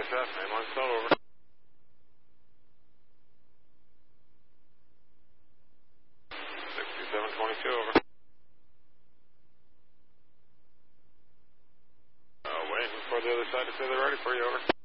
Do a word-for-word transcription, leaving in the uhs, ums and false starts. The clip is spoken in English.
F, name on cell, over. sixty-seven twenty-two, over. Uh, waiting for the other side to say they're ready for you, over.